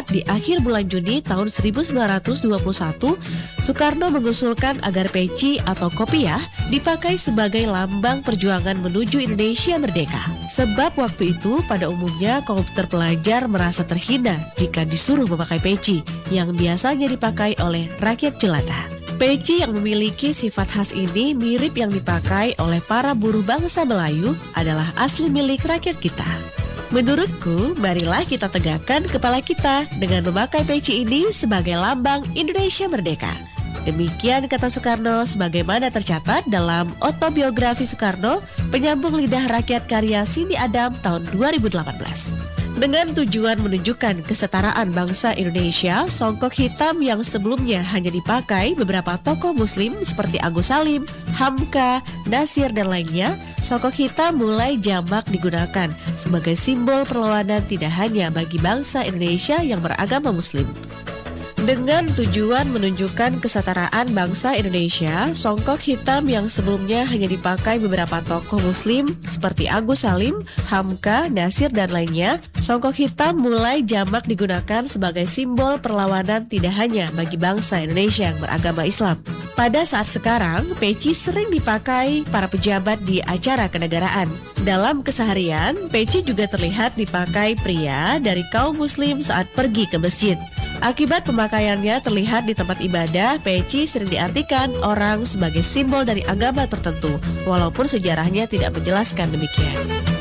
terlihat di akhir bulan Juni tahun 1921, Soekarno mengusulkan agar peci atau kopiah dipakai sebagai lambang perjuangan menuju Indonesia merdeka. Sebab waktu itu pada umumnya kaum terpelajar merasa terhina jika disuruh memakai peci yang biasanya dipakai oleh rakyat jelata. Peci yang memiliki sifat khas ini mirip yang dipakai oleh para buruh bangsa Melayu adalah asli milik rakyat kita. Menurutku, marilah kita tegakkan kepala kita dengan memakai peci ini sebagai lambang Indonesia merdeka. Demikian kata Soekarno sebagaimana tercatat dalam autobiografi Soekarno, Penyambung Lidah Rakyat karya Cindy Adam tahun 2018. Dengan tujuan menunjukkan kesetaraan bangsa Indonesia, songkok hitam yang sebelumnya hanya dipakai beberapa tokoh muslim seperti Agus Salim, Hamka, Nasir, dan lainnya, songkok hitam mulai jamak digunakan sebagai simbol perlawanan tidak hanya bagi bangsa Indonesia yang beragama muslim. Dengan tujuan menunjukkan kesetaraan bangsa Indonesia, songkok hitam yang sebelumnya hanya dipakai beberapa tokoh muslim seperti Agus Salim, Hamka, Nasir, dan lainnya, songkok hitam mulai jamak digunakan sebagai simbol perlawanan tidak hanya bagi bangsa Indonesia yang beragama Islam. Pada saat sekarang, peci sering dipakai para pejabat di acara kenegaraan. Dalam keseharian, peci juga terlihat dipakai pria dari kaum muslim saat pergi ke masjid. Akibat pemakaiannya terlihat di tempat ibadah, peci sering diartikan orang sebagai simbol dari agama tertentu, walaupun sejarahnya tidak menjelaskan demikian.